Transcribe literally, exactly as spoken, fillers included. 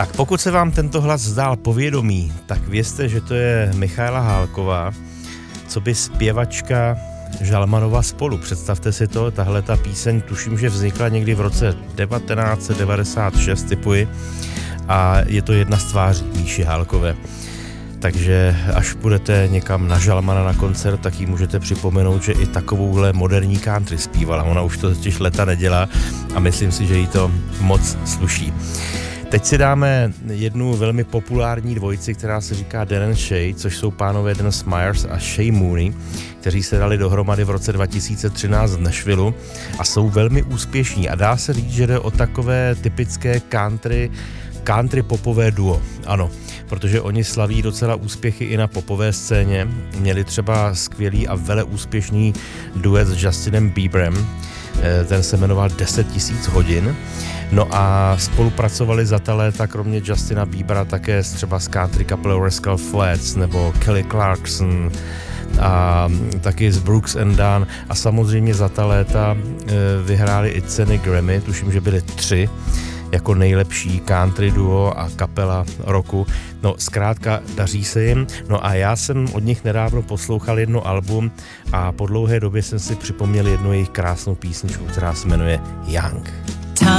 Tak pokud se vám tento hlas zdál povědomý, tak vězte, že to je Michaela Hálková, co by zpěvačka Žalmanova spolu. Představte si to, tahle ta píseň tuším, že vznikla někdy v roce devatenáct set devadesát šest, typuji, a je to jedna z tváří Míši Hálkové. Takže až budete někam na Žalmana na koncert, tak jí můžete připomenout, že i takovouhle moderní country zpívala. Ona už to totiž leta nedělá a myslím si, že jí to moc sluší. Teď si dáme jednu velmi populární dvojici, která se říká Dan and Shay, což jsou pánové Dennis Myers a Shay Mooney, kteří se dali dohromady v roce dva tisíce třináct v Nashvillu a jsou velmi úspěšní. A dá se říct, že jde o takové typické country, country popové duo. Ano, protože oni slaví docela úspěchy i na popové scéně. Měli třeba skvělý a veleúspěšný duet s Justinem Bieberem, ten se jmenoval deset tisíc hodin. No a spolupracovali za ta léta kromě Justina Biebera také třeba s country kapelou Rascal Flatts nebo Kelly Clarkson a taky s Brooks and Dunn a samozřejmě za ta léta vyhráli i ceny Grammy, tuším, že byly tři, jako nejlepší country duo a kapela roku. No zkrátka daří se jim. No a já jsem od nich nedávno poslouchal jedno album a po dlouhé době jsem si připomněl jednu jejich krásnou písničku, která se jmenuje Young.